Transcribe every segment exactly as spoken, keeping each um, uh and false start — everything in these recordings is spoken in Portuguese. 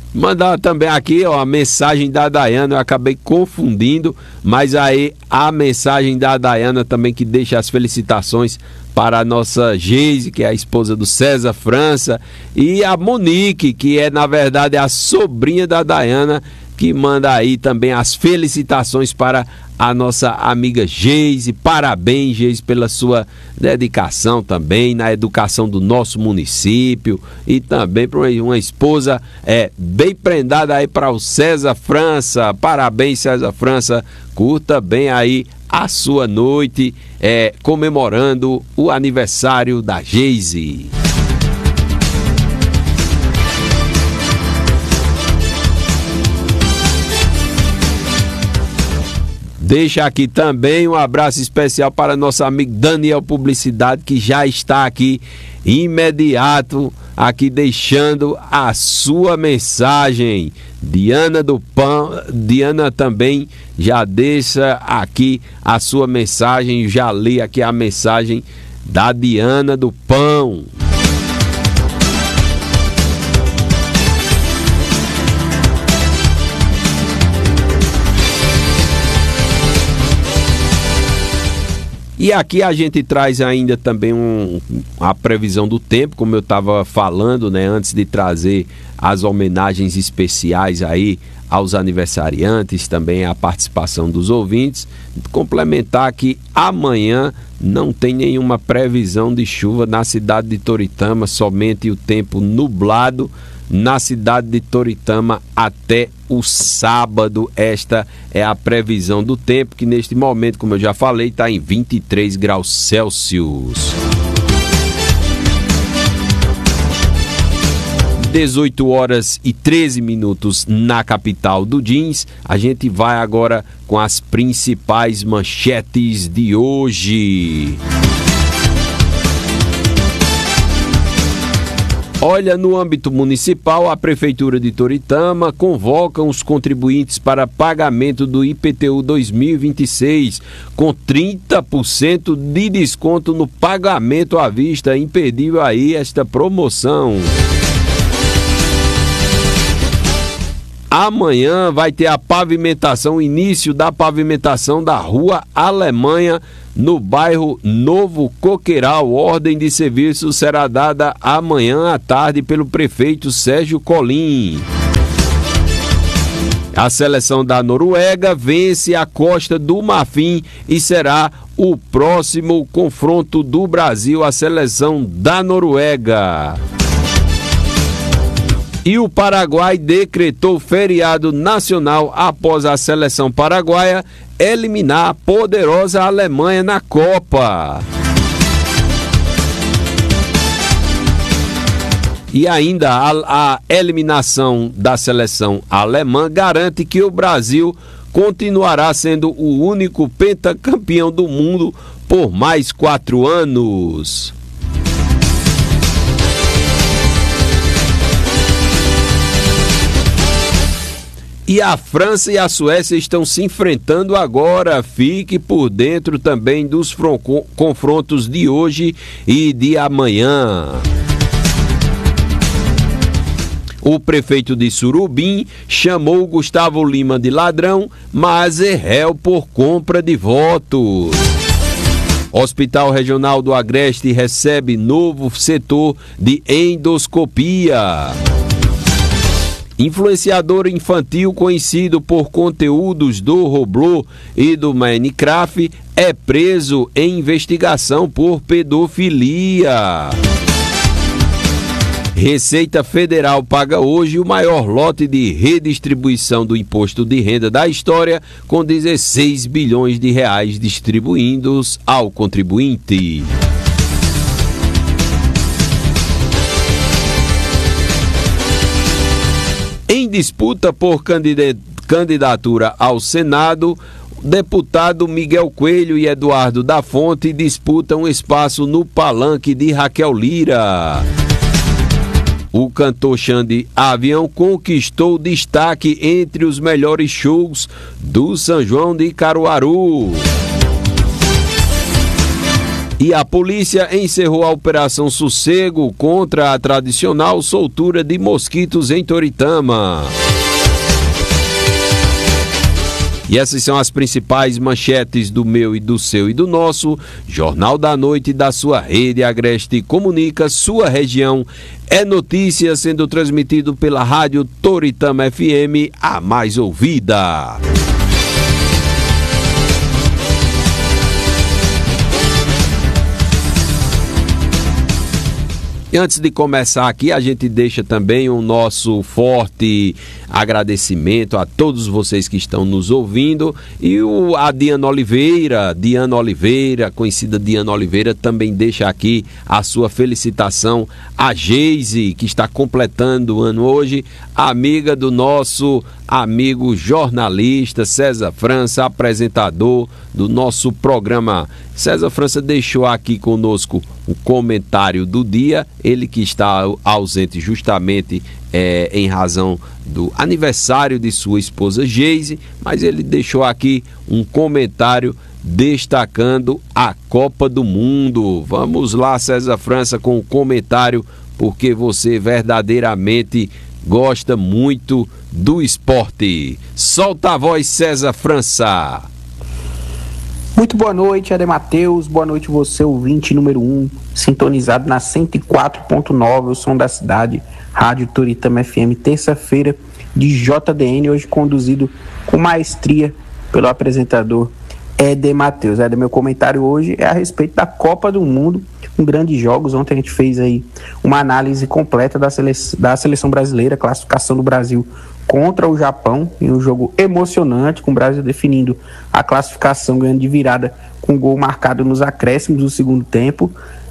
Mandar também aqui, ó, a mensagem da Dayana, eu acabei confundindo, mas aí a mensagem da Dayana também que deixa as felicitações para a nossa Geise, que é a esposa do César França, e a Monique, que é na verdade a sobrinha da Dayana, que manda aí também as felicitações para a nossa amiga Geise. Parabéns, Geise, pela sua dedicação também na educação do nosso município e também para uma esposa é, bem prendada aí para o César França. Parabéns, César França, curta bem aí a sua noite é, comemorando o aniversário da Geise. Deixa aqui também um abraço especial para nosso amigo Daniel Publicidade, que já está aqui imediato, aqui deixando a sua mensagem. Diana do Pão, Diana também já deixa aqui a sua mensagem, já li aqui a mensagem da Diana do Pão. E aqui a gente traz ainda também um, a previsão do tempo, como eu estava falando, né, antes de trazer as homenagens especiais aí aos aniversariantes, também a participação dos ouvintes. Complementar que amanhã não tem nenhuma previsão de chuva na cidade de Toritama, somente o tempo nublado na cidade de Toritama até o sábado. Esta é a previsão do tempo, que neste momento, como eu já falei, está em vinte e três graus Celsius. dezoito horas e treze minutos na capital do Jeans. A gente vai agora com as principais manchetes de hoje. Olha, no âmbito municipal, a Prefeitura de Toritama convoca os contribuintes para pagamento do I P T U dois mil e vinte e seis, com trinta por cento de desconto no pagamento à vista. Imperdível aí esta promoção. Amanhã vai ter a pavimentação, o início da pavimentação da Rua Alemanha, no bairro Novo Coqueiral. Ordem de serviço será dada amanhã à tarde pelo prefeito Sérgio Colim. A seleção da Noruega vence a Costa do Marfim e será o próximo confronto do Brasil, a seleção da Noruega. E o Paraguai decretou feriado nacional após a seleção paraguaia eliminar a poderosa Alemanha na Copa. E ainda a, a eliminação da seleção alemã garante que o Brasil continuará sendo o único pentacampeão do mundo por mais quatro anos. E a França e a Suécia estão se enfrentando agora. Fique por dentro também dos confrontos de hoje e de amanhã. O prefeito de Surubim chamou Gustavo Lima de ladrão, mas é réu por compra de votos. Hospital Regional do Agreste recebe novo setor de endoscopia. Influenciador infantil conhecido por conteúdos do Roblox e do Minecraft é preso em investigação por pedofilia. Receita Federal paga hoje o maior lote de redistribuição do imposto de renda da história, com dezesseis bilhões de reais distribuídos ao contribuinte. Em disputa por candidatura ao Senado, deputado Miguel Coelho e Eduardo da Fonte disputam espaço no palanque de Raquel Lira. O cantor Xande Avião conquistou destaque entre os melhores shows do São João de Caruaru. E a polícia encerrou a Operação Sossego contra a tradicional soltura de mosquitos em Toritama. E essas são as principais manchetes do meu e do seu e do nosso Jornal da Noite da sua rede Agreste Comunica, sua região. É notícia sendo transmitido pela rádio Toritama F M, a mais ouvida. E antes de começar aqui, a gente deixa também o nosso forte agradecimento a todos vocês que estão nos ouvindo. E o, a Diana Oliveira, Diana Oliveira, conhecida Diana Oliveira, também deixa aqui a sua felicitação. A Geise, que está completando o ano hoje, amiga do nosso amigo jornalista César França, apresentador do nosso programa. César França deixou aqui conosco o comentário do dia, ele que está ausente justamente é, em razão do aniversário de sua esposa Geise, mas ele deixou aqui um comentário destacando a Copa do Mundo. Vamos lá, César França, com o comentário, porque você verdadeiramente gosta muito do esporte. Solta a voz, César França. Muito boa noite, Ade Matheus. Boa noite você, ouvinte número um, sintonizado na cento e quatro ponto nove, o som da cidade, Rádio Toritama F M, terça-feira de J D N, hoje conduzido com maestria pelo apresentador Ade Matheus. Ade, meu comentário hoje é a respeito da Copa do Mundo, com grandes jogos. Ontem a gente fez aí uma análise completa da, sele... da seleção brasileira, classificação do Brasil contra o Japão, em um jogo emocionante, com o Brasil definindo a classificação, ganhando de virada com gol marcado nos acréscimos do segundo tempo.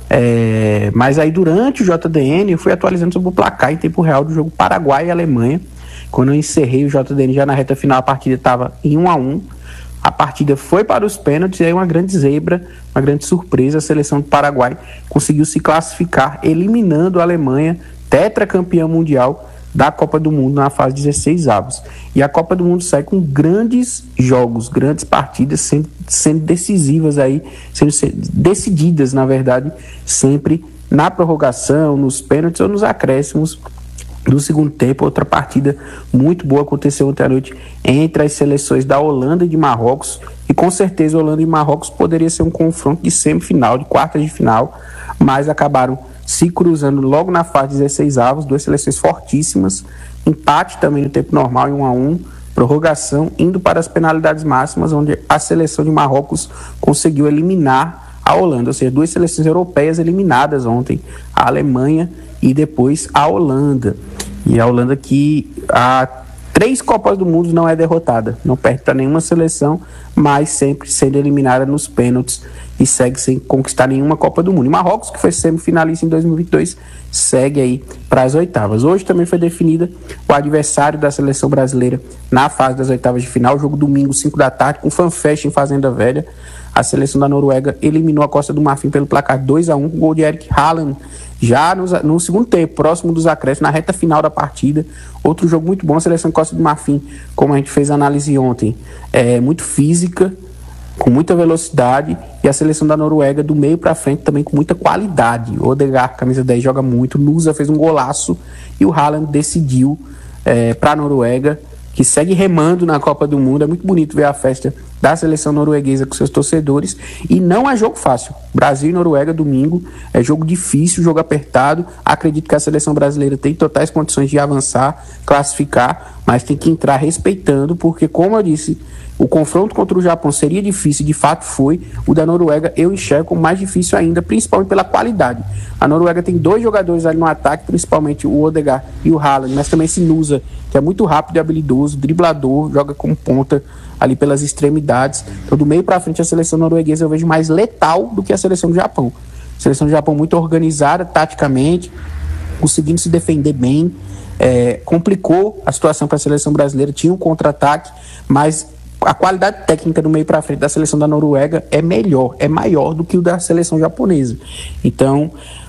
É... Mas aí durante o J D N eu fui atualizando sobre o placar em tempo real do jogo Paraguai e Alemanha. Quando eu encerrei o J D N já na reta final, a partida estava em um a um. A partida foi para os pênaltis e aí uma grande zebra, uma grande surpresa. A seleção do Paraguai conseguiu se classificar, eliminando a Alemanha, tetracampeã mundial da Copa do Mundo na fase dezesseis avos. E a Copa do Mundo sai com grandes jogos, grandes partidas sendo, sendo decisivas aí, sendo decididas, na verdade, sempre na prorrogação, nos pênaltis ou nos acréscimos do segundo tempo. Outra partida muito boa aconteceu ontem à noite entre as seleções da Holanda e de Marrocos, e com certeza Holanda e Marrocos poderia ser um confronto de semifinal, de quartas de final, mas acabaram se cruzando logo na fase dezesseis avos, duas seleções fortíssimas, empate também no tempo normal em um a um, prorrogação, indo para as penalidades máximas, onde a seleção de Marrocos conseguiu eliminar a Holanda, ou seja, duas seleções europeias eliminadas ontem, a Alemanha e depois a Holanda. E a Holanda que há três Copas do Mundo não é derrotada, não perde para nenhuma seleção, mas sempre sendo eliminada nos pênaltis e segue sem conquistar nenhuma Copa do Mundo. E Marrocos, que foi semifinalista em dois mil e vinte e dois, segue aí para as oitavas. Hoje também foi definida o adversário da seleção brasileira na fase das oitavas de final, jogo domingo, cinco da tarde, com fanfest em Fazenda Velha. A seleção da Noruega eliminou a Costa do Marfim pelo placar dois a um, com o gol de Erling Haaland já no, no segundo tempo, próximo dos acréscimos, na reta final da partida. Outro jogo muito bom, a seleção Costa do Marfim, como a gente fez a análise ontem, é muito física, com muita velocidade, e a seleção da Noruega do meio para frente também com muita qualidade. O Odegaard, camisa dez, joga muito, Nusa fez um golaço e o Haaland decidiu é, para a Noruega, que segue remando na Copa do Mundo. É muito bonito ver a festa da seleção norueguesa com seus torcedores, e não é jogo fácil. Brasil e Noruega domingo é jogo difícil, jogo apertado. Acredito que a seleção brasileira tem totais condições de avançar, classificar, mas tem que entrar respeitando, porque, como eu disse, o confronto contra o Japão seria difícil, de fato foi. O da Noruega eu enxergo como mais difícil ainda, principalmente pela qualidade. A Noruega tem dois jogadores ali no ataque, principalmente o Odegaard e o Haaland, mas também esse Nusa, que é muito rápido e habilidoso, driblador, joga como ponta ali pelas extremidades. Então, do meio para frente, a seleção norueguesa eu vejo mais letal do que a seleção do Japão. A seleção do Japão muito organizada taticamente, conseguindo se defender bem, é, complicou a situação para a seleção brasileira, tinha um contra-ataque, mas a qualidade técnica do meio para frente da seleção da Noruega é melhor, é maior do que o da seleção japonesa. Então,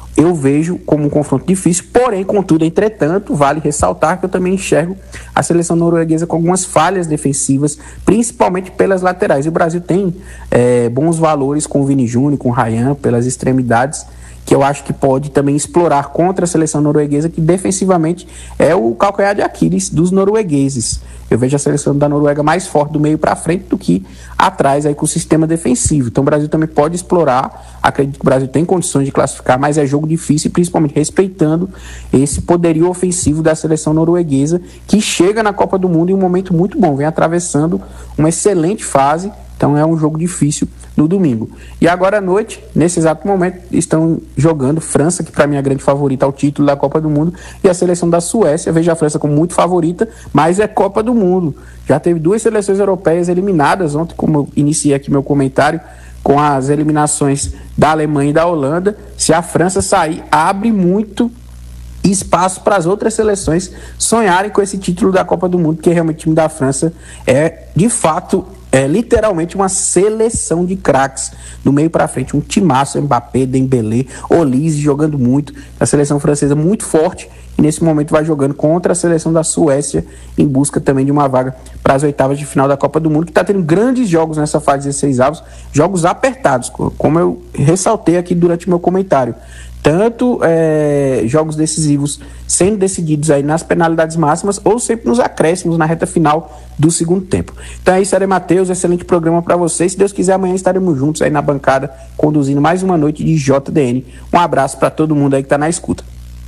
eu vejo como um confronto difícil, porém, contudo, entretanto, vale ressaltar que eu também enxergo a seleção norueguesa com algumas falhas defensivas, principalmente pelas laterais. E o Brasil tem é, bons valores com o Vini Júnior, com o Ryan, pelas extremidades, que eu acho que pode também explorar contra a seleção norueguesa, que defensivamente é o calcanhar de Aquiles dos noruegueses. Eu vejo a seleção da Noruega mais forte do meio para frente do que atrás aí com o sistema defensivo. Então o Brasil também pode explorar. Acredito que o Brasil tem condições de classificar, mas é jogo difícil, principalmente respeitando esse poderio ofensivo da seleção norueguesa, que chega na Copa do Mundo em um momento muito bom, vem atravessando uma excelente fase. Então é um jogo difícil no domingo. E agora à noite, nesse exato momento, estão jogando França, que para mim é a grande favorita ao título da Copa do Mundo, e a seleção da Suécia. Vejo a França como muito favorita, mas é Copa do Mundo. Já teve duas seleções europeias eliminadas ontem, como eu iniciei aqui meu comentário, com as eliminações da Alemanha e da Holanda. Se a França sair, abre muito espaço para as outras seleções sonharem com esse título da Copa do Mundo, porque realmente o time da França é, de fato, é literalmente uma seleção de craques do meio para frente, um timaço, Mbappé, Dembélé, Olise jogando muito, a seleção francesa muito forte, e nesse momento vai jogando contra a seleção da Suécia, em busca também de uma vaga para as oitavas de final da Copa do Mundo, que está tendo grandes jogos nessa fase dezesseis avos, jogos apertados, como eu ressaltei aqui durante o meu comentário. Tanto é, jogos decisivos sendo decididos aí nas penalidades máximas ou sempre nos acréscimos na reta final do segundo tempo. Então é isso, Ade Matheus, excelente programa para vocês. Se Deus quiser, amanhã estaremos juntos aí na bancada, conduzindo mais uma noite de J D N. Um abraço para todo mundo aí que está na escuta.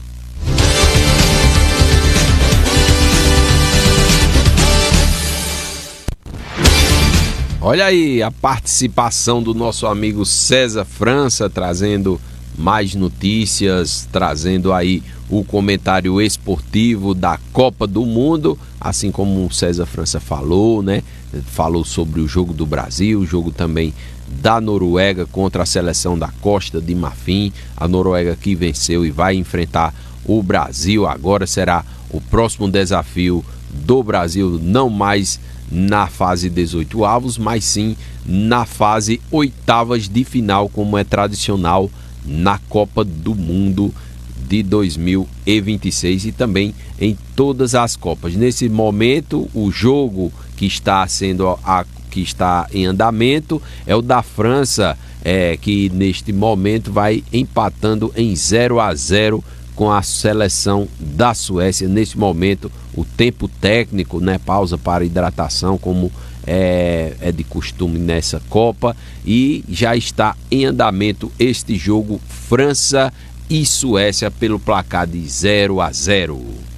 Olha aí a participação do nosso amigo César França, trazendo mais notícias, trazendo aí o comentário esportivo da Copa do Mundo, assim como o César França falou, né? Falou sobre o jogo do Brasil, o jogo também da Noruega contra a seleção da Costa de Marfim. A Noruega que venceu e vai enfrentar o Brasil. Agora será o próximo desafio do Brasil, não mais na fase dezoito avos, mas sim na fase oitavas de final, como é tradicional na Copa do Mundo de dois mil e vinte e seis e também em todas as Copas. Nesse momento, o jogo que está sendo a, que está em andamento é o da França, é, que neste momento vai empatando em zero a zero com a seleção da Suécia. Neste momento, o tempo técnico, né, pausa para hidratação, como É, é de costume nessa Copa, e já está em andamento este jogo França e Suécia pelo placar de zero a zero.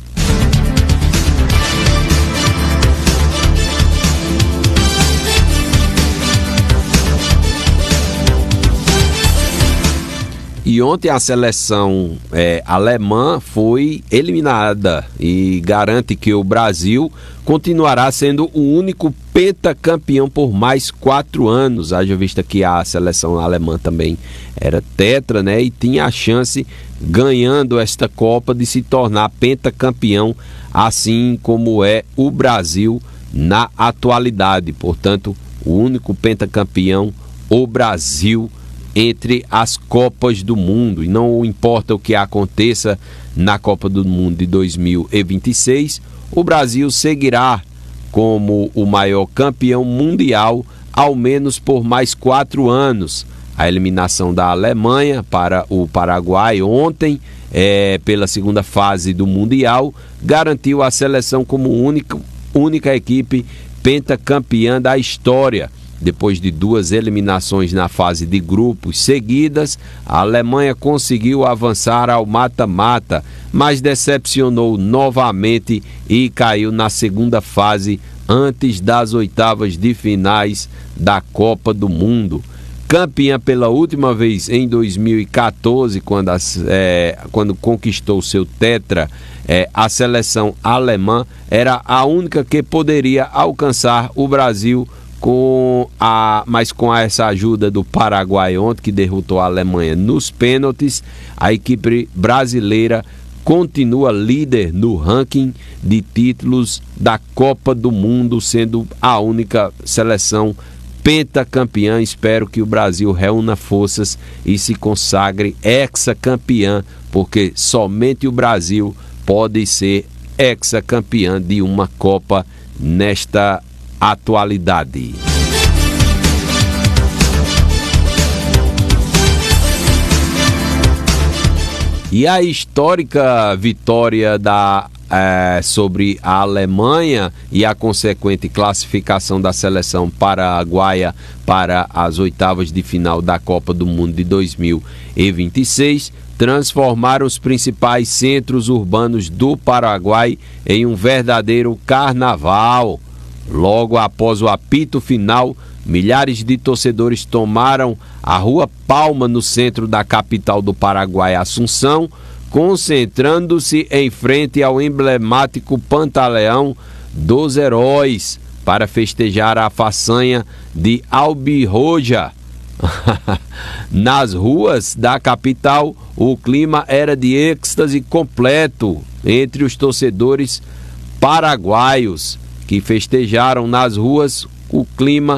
E ontem a seleção é, alemã foi eliminada e garante que o Brasil continuará sendo o único pentacampeão por mais quatro anos. Haja vista que a seleção alemã também era tetra, né? E tinha a chance, ganhando esta Copa, de se tornar pentacampeão, assim como é o Brasil na atualidade. Portanto, o único pentacampeão, o Brasil, entre as Copas do Mundo. E não importa o que aconteça na Copa do Mundo de dois mil e vinte e seis, o Brasil seguirá como o maior campeão mundial, ao menos por mais quatro anos. A eliminação da Alemanha para o Paraguai ontem, é, pela segunda fase do Mundial, garantiu a seleção como única, única equipe pentacampeã da história. Depois de duas eliminações na fase de grupos seguidas, a Alemanha conseguiu avançar ao mata-mata, mas decepcionou novamente e caiu na segunda fase antes das oitavas de finais da Copa do Mundo. Campeã pela última vez em dois mil e quatorze, quando, as, é, quando conquistou seu tetra, é, a seleção alemã era a única que poderia alcançar o Brasil, com a, mas com essa ajuda do Paraguai ontem, que derrotou a Alemanha nos pênaltis. A equipe brasileira continua líder no ranking de títulos da Copa do Mundo, sendo a única seleção pentacampeã. Espero que o Brasil reúna forças e se consagre hexacampeã, porque somente o Brasil pode ser hexacampeã de uma Copa nesta atualidade. E a histórica vitória da, é, sobre a Alemanha e a consequente classificação da seleção paraguaia para as oitavas de final da Copa do Mundo de dois mil e vinte e seis transformaram os principais centros urbanos do Paraguai em um verdadeiro carnaval. Logo após o apito final, milhares de torcedores tomaram a Rua Palma no centro da capital do Paraguai, Assunção, concentrando-se em frente ao emblemático Pantaleão dos Heróis para festejar a façanha de Albirroja. Nas ruas da capital, o clima era de êxtase completo entre os torcedores paraguaios que festejaram nas ruas. O clima,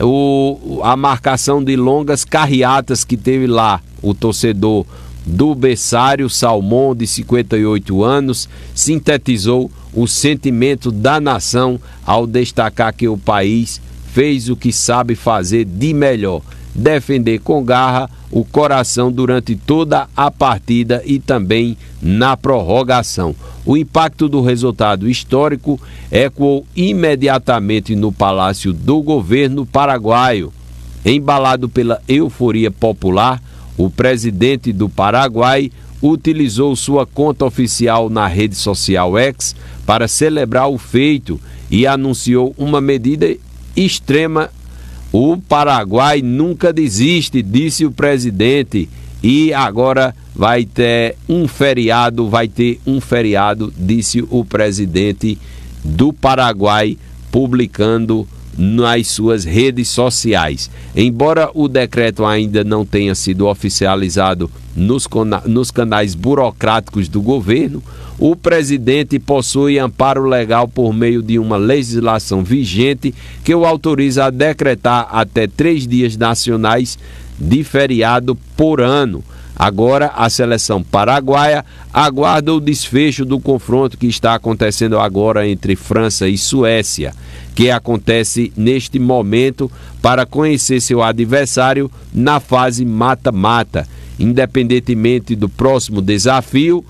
o, a marcação de longas carreatas que teve lá o torcedor do Berçário Salmão, de cinquenta e oito anos, sintetizou o sentimento da nação ao destacar que o país fez o que sabe fazer de melhor: defender com garra o coração durante toda a partida e também na prorrogação. O impacto do resultado histórico ecoou imediatamente no Palácio do Governo paraguaio. Embalado pela euforia popular, o presidente do Paraguai utilizou sua conta oficial na rede social X para celebrar o feito e anunciou uma medida extrema. O Paraguai nunca desiste, disse o presidente, e agora vai ter um feriado, vai ter um feriado, disse o presidente do Paraguai, publicando nas suas redes sociais. Embora o decreto ainda não tenha sido oficializado nos, nos canais burocráticos do governo, o presidente possui amparo legal por meio de uma legislação vigente que o autoriza a decretar até três dias nacionais de feriado por ano. Agora, a seleção paraguaia aguarda o desfecho do confronto que está acontecendo agora entre França e Suécia, que acontece neste momento, para conhecer seu adversário na fase mata-mata. Independentemente do próximo desafio,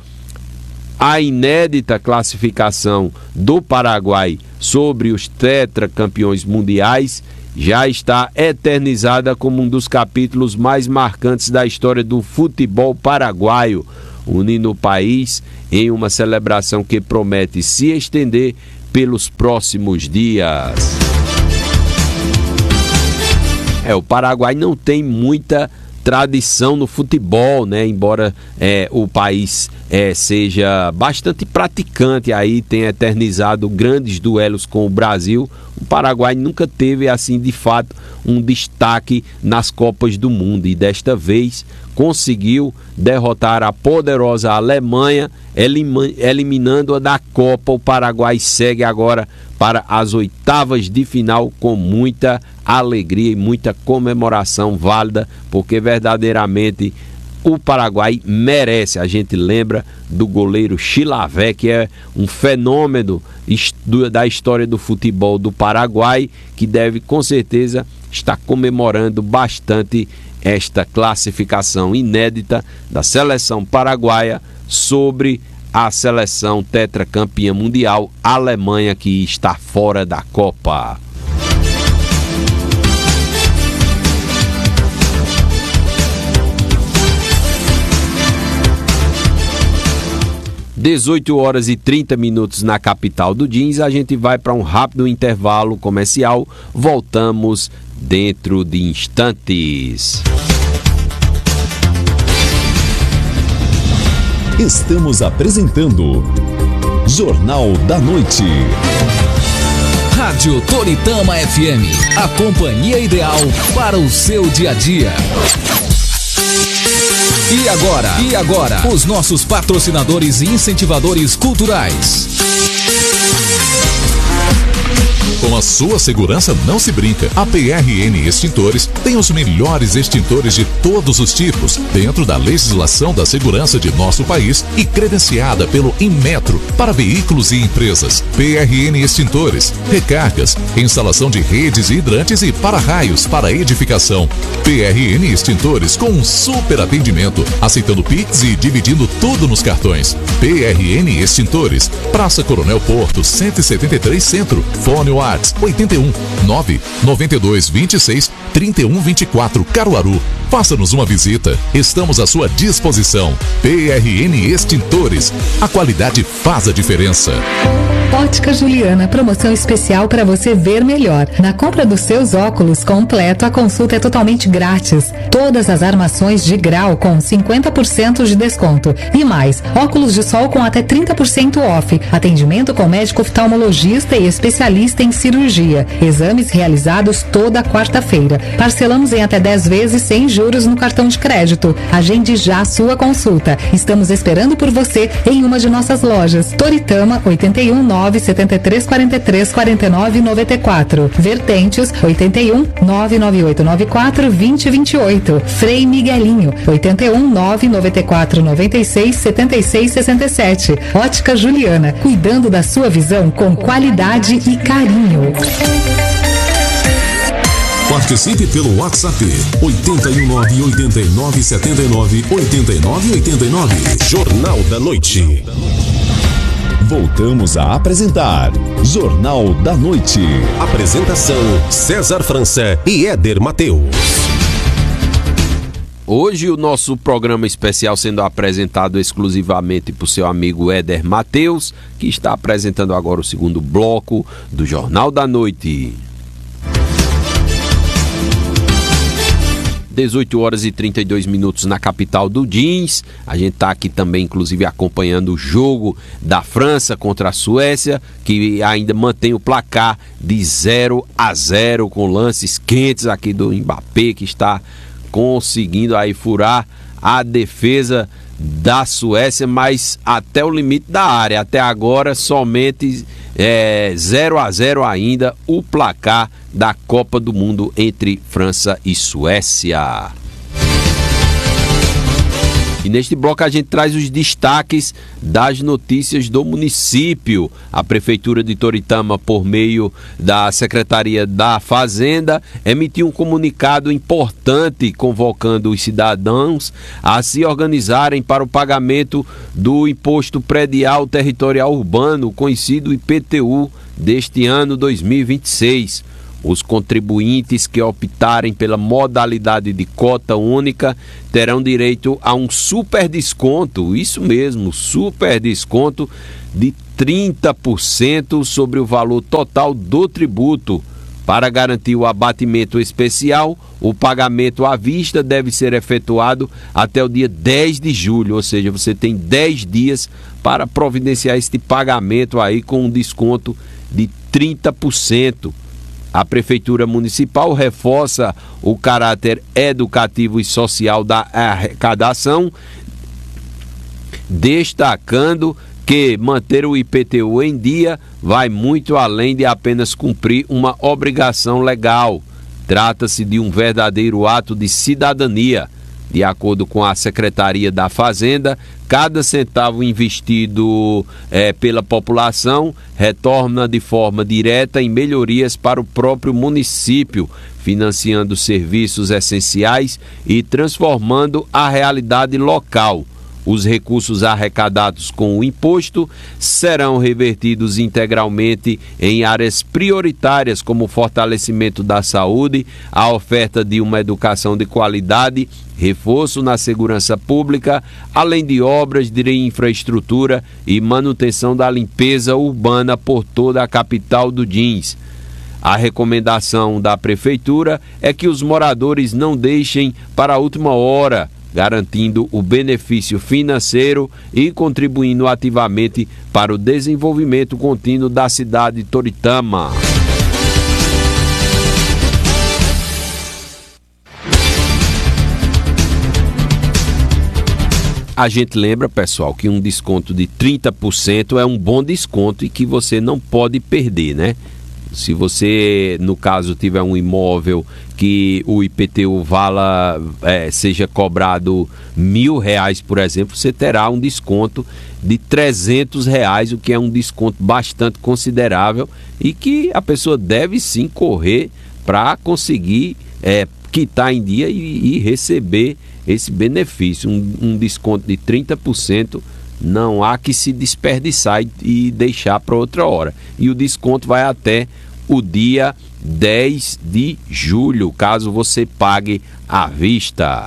a inédita classificação do Paraguai sobre os tetracampeões mundiais já está eternizada como um dos capítulos mais marcantes da história do futebol paraguaio, unindo o país em uma celebração que promete se estender pelos próximos dias. É, o Paraguai não tem muita tradição no futebol, né? Embora é, o país é, seja bastante praticante, aí tem eternizado grandes duelos com o Brasil, o Paraguai nunca teve assim de fato um destaque nas Copas do Mundo, e desta vez conseguiu derrotar a poderosa Alemanha, eliminando-a da Copa. O Paraguai segue agora para as oitavas de final com muita alegria e muita comemoração válida, porque verdadeiramente o Paraguai merece. A gente lembra do goleiro Chilavé, que é um fenômeno da história do futebol do Paraguai, que deve com certeza estar comemorando bastante esta classificação inédita da seleção paraguaia sobre a seleção tetracampeã mundial, a Alemanha, que está fora da Copa. dezoito horas e trinta minutos na capital do Jeans. A gente vai para um rápido intervalo comercial. Voltamos dentro de instantes. Estamos apresentando Jornal da Noite. Rádio Toritama F M, a companhia ideal para o seu dia a dia. E agora, e agora, os nossos patrocinadores e incentivadores culturais. Com a sua segurança não se brinca. A P R N Extintores tem os melhores extintores de todos os tipos, dentro da legislação da segurança de nosso país e credenciada pelo Inmetro para veículos e empresas. P R N Extintores, recargas, instalação de redes e hidrantes e para-raios para edificação. P R N Extintores com um super atendimento, aceitando Pix e dividindo tudo nos cartões. P R N Extintores, Praça Coronel Porto, cento e setenta e três Centro. Fone Whats oito um nove nove dois dois seis três um dois quatro Caruaru. Faça-nos uma visita. Estamos à sua disposição. P R N Extintores. A qualidade faz a diferença. Ótica Juliana, promoção especial para você ver melhor. Na compra dos seus óculos completo, a consulta é totalmente grátis. Todas as armações de grau com cinquenta por cento de desconto. E mais, óculos de sol com até trinta por cento off. Atendimento com médico oftalmologista e especialista em cirurgia. Exames realizados toda quarta-feira. Parcelamos em até dez vezes sem juros no cartão de crédito. Agende já a sua consulta. Estamos esperando por você em uma de nossas lojas. Toritama, oito um nove sete três quatro três quatro nove nove quatro. Vertentes, oito um nove nove oito nove quatro dois zero dois oito. Frei Miguelinho, oito um nove nove quatro nove seis sete seis seis sete. Ótica Juliana, cuidando da sua visão com qualidade e carinho. Participe pelo WhatsApp oito um nove oito nove sete nove oito nove oito nove. Jornal da Noite. Voltamos a apresentar Jornal da Noite. Apresentação César França e Éder Mateus. Hoje o nosso programa especial sendo apresentado exclusivamente por seu amigo Éder Mateus, que está apresentando agora o segundo bloco do Jornal da Noite. dezoito horas e trinta e dois minutos na capital do Jeans. A gente está aqui também, inclusive, acompanhando o jogo da França contra a Suécia, que ainda mantém o placar de zero a zero, com lances quentes aqui do Mbappé, que está conseguindo aí furar a defesa da Suécia, mas até o limite da área. Até agora, somente é, zero a zero ainda o placar da Copa do Mundo entre França e Suécia. E neste bloco a gente traz os destaques das notícias do município. A Prefeitura de Toritama, por meio da Secretaria da Fazenda, emitiu um comunicado importante convocando os cidadãos a se organizarem para o pagamento do Imposto Predial Territorial Urbano, conhecido I P T U, deste ano dois mil e vinte e seis. Os contribuintes que optarem pela modalidade de cota única terão direito a um super desconto, isso mesmo, super desconto de trinta por cento sobre o valor total do tributo. Para garantir o abatimento especial, o pagamento à vista deve ser efetuado até o dia dez de julho, ou seja, você tem dez dias para providenciar este pagamento aí com um desconto de trinta por cento. A Prefeitura Municipal reforça o caráter educativo e social da arrecadação, destacando que manter o I P T U em dia vai muito além de apenas cumprir uma obrigação legal. Trata-se de um verdadeiro ato de cidadania. De acordo com a Secretaria da Fazenda, cada centavo investido é, pela população retorna de forma direta em melhorias para o próprio município, financiando serviços essenciais e transformando a realidade local. Os recursos arrecadados com o imposto serão revertidos integralmente em áreas prioritárias como o fortalecimento da saúde, a oferta de uma educação de qualidade, reforço na segurança pública, além de obras de infraestrutura e manutenção da limpeza urbana por toda a capital do Jeans. A recomendação da Prefeitura é que os moradores não deixem para a última hora, garantindo o benefício financeiro e contribuindo ativamente para o desenvolvimento contínuo da cidade de Toritama. A gente lembra, pessoal, que um desconto de trinta por cento é um bom desconto e que você não pode perder, né? Se você, no caso, tiver um imóvel que o I P T U vala, é, seja cobrado mil reais, por exemplo, você terá um desconto de trezentos reais, o que é um desconto bastante considerável e que a pessoa deve sim correr para conseguir é, quitar em dia e, e receber esse benefício. Um, um desconto de trinta por cento não há que se desperdiçar e, e deixar para outra hora. E o desconto vai até o dia dez de julho, caso você pague à vista.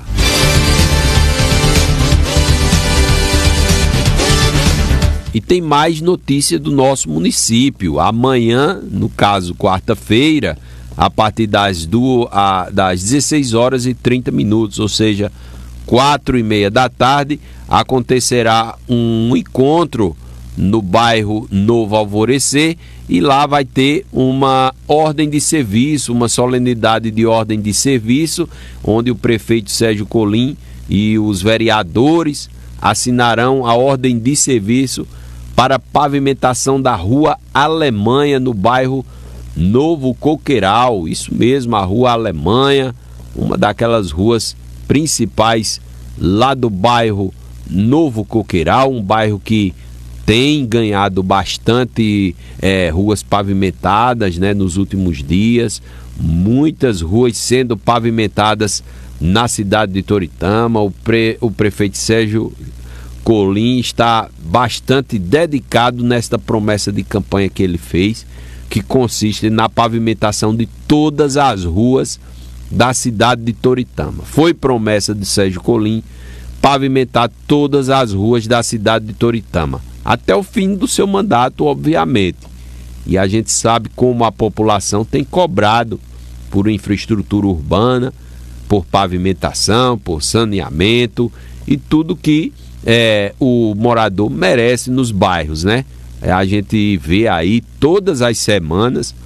E tem mais notícia do nosso município. Amanhã, no caso quarta-feira, a partir das, do, a, das dezesseis horas e trinta minutos, ou seja, quatro e meia da tarde, acontecerá um encontro no bairro Novo Alvorecer e lá vai ter uma ordem de serviço, uma solenidade de ordem de serviço, onde o prefeito Sérgio Colim e os vereadores assinarão a ordem de serviço para pavimentação da Rua Alemanha no bairro Novo Coqueiral. Isso mesmo, a Rua Alemanha, uma daquelas ruas principais lá do bairro Novo Coqueiral, um bairro que tem ganhado bastante é, ruas pavimentadas, né, nos últimos dias, muitas ruas sendo pavimentadas na cidade de Toritama. O, pre, o prefeito Sérgio Colim está bastante dedicado nesta promessa de campanha que ele fez, que consiste na pavimentação de todas as ruas da cidade de Toritama. Foi promessa de Sérgio Colim pavimentar todas as ruas da cidade de Toritama, até o fim do seu mandato, obviamente. E a gente sabe como a população tem cobrado por infraestrutura urbana, por pavimentação, por saneamento e tudo que é, o morador merece nos bairros, né? A gente vê aí todas as semanas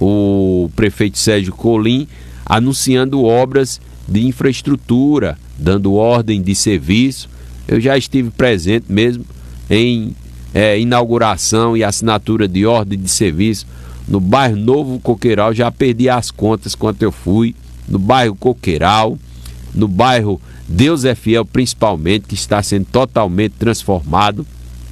o prefeito Sérgio Colim anunciando obras de infraestrutura, dando ordem de serviço. Eu já estive presente mesmo em é, inauguração e assinatura de ordem de serviço no bairro Novo Coqueiral. Já perdi as contas quanto eu fui no bairro Coqueiral, no bairro Deus é Fiel principalmente, que está sendo totalmente transformado,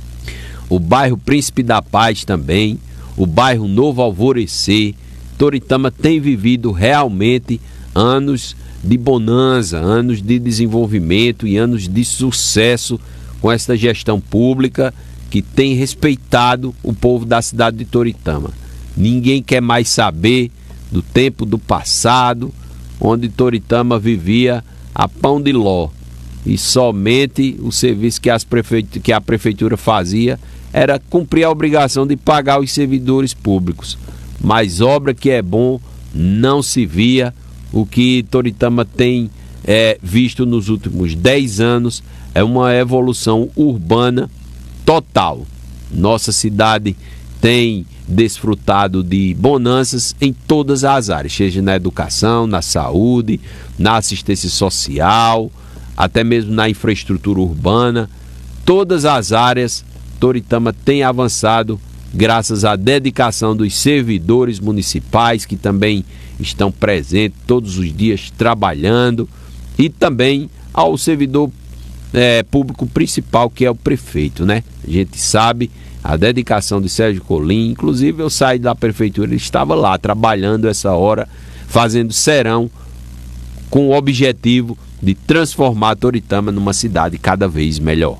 o bairro Príncipe da Paz também, o bairro Novo Alvorecer. Toritama tem vivido realmente anos de bonança, anos de desenvolvimento e anos de sucesso com esta gestão pública que tem respeitado o povo da cidade de Toritama. Ninguém quer mais saber do tempo do passado, onde Toritama vivia a pão de ló e somente o serviço que, as prefeitu- que a prefeitura fazia era cumprir a obrigação de pagar os servidores públicos. Mas obra que é bom não se via. O que Toritama tem é, visto nos últimos dez anos é uma evolução urbana total. Nossa cidade tem desfrutado de bonanças em todas as áreas, seja na educação, na saúde, na assistência social, até mesmo na infraestrutura urbana. Todas as áreas, Toritama tem avançado graças à dedicação dos servidores municipais, que também estão presentes todos os dias trabalhando, e também ao servidor é, público principal, que é o prefeito, né? A gente sabe a dedicação de Sérgio Colim. Inclusive eu saí da prefeitura, ele estava lá trabalhando essa hora, fazendo serão, com o objetivo de transformar Toritama numa cidade cada vez melhor.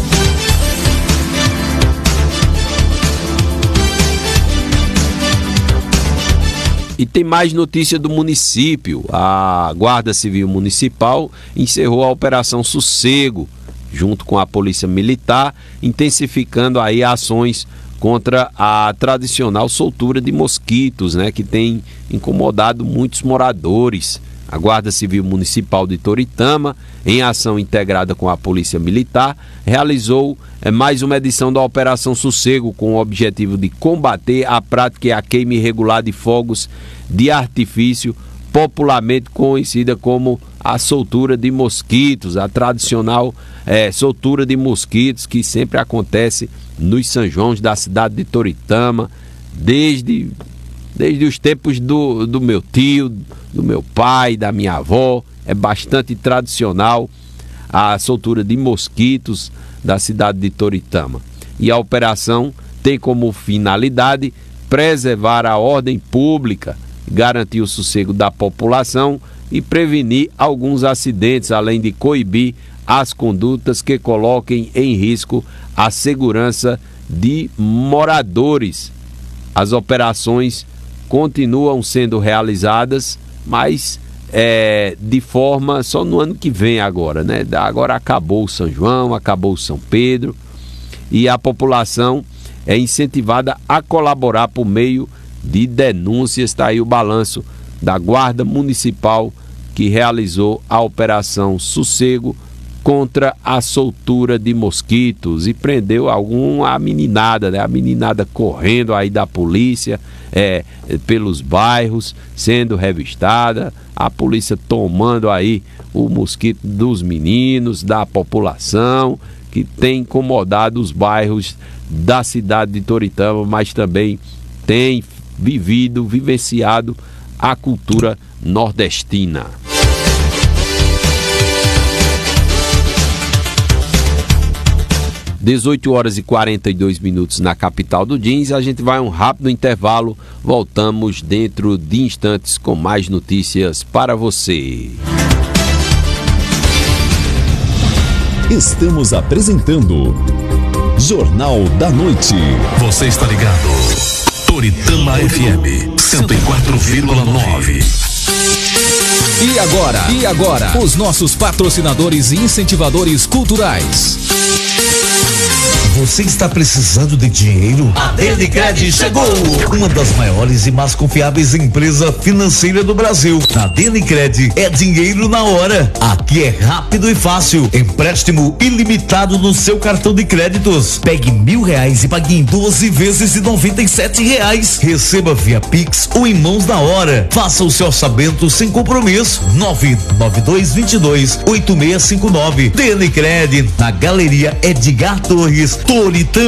E tem mais notícia do município. A Guarda Civil Municipal encerrou a Operação Sossego, junto com a Polícia Militar, intensificando aí ações contra a tradicional soltura de mosquitos, né, que tem incomodado muitos moradores. A Guarda Civil Municipal de Toritama, em ação integrada com a Polícia Militar, realizou é, mais uma edição da Operação Sossego, com o objetivo de combater a prática e a queima irregular de fogos de artifício, popularmente conhecida como a soltura de mosquitos, a tradicional é, soltura de mosquitos que sempre acontece nos São Joões da cidade de Toritama, desde desde os tempos do, do meu tio, do meu pai, da minha avó. É bastante tradicional a soltura de mosquitos da cidade de Toritama. E a operação tem como finalidade preservar a ordem pública, garantir o sossego da população e prevenir alguns acidentes, além de coibir as condutas que coloquem em risco a segurança de moradores. As operações continuam sendo realizadas, mas é, de forma só no ano que vem agora, né? Agora acabou o São João, acabou o São Pedro, e a população é incentivada a colaborar por meio de denúncias. Está aí o balanço da Guarda Municipal, que realizou a Operação Sossego contra a soltura de mosquitos e prendeu alguma meninada, né? A meninada correndo aí da polícia é, pelos bairros, sendo revistada, a polícia tomando aí o mosquito dos meninos, da população, que tem incomodado os bairros da cidade de Toritama, mas também tem vivido, vivenciado a cultura nordestina. dezoito horas e quarenta e dois minutos na capital do Jeans. A gente vai a um rápido intervalo. Voltamos dentro de instantes com mais notícias para você. Estamos apresentando Jornal da Noite. Você está ligado? Toritama F M cento e quatro vírgula nove. E agora? E agora? Os nossos patrocinadores e incentivadores culturais. Você está precisando de dinheiro? A Denicred chegou! Uma das maiores e mais confiáveis empresas financeiras do Brasil. Na Denicred é dinheiro na hora. Aqui é rápido e fácil. Empréstimo ilimitado no seu cartão de créditos. Pegue mil reais e pague em doze vezes de noventa e sete reais. Receba via Pix ou em mãos na hora. Faça o seu orçamento sem compromisso. nove nove dois dois dois oito seis cinco nove. Denicred, na Galeria Edgar Torres, Toritama.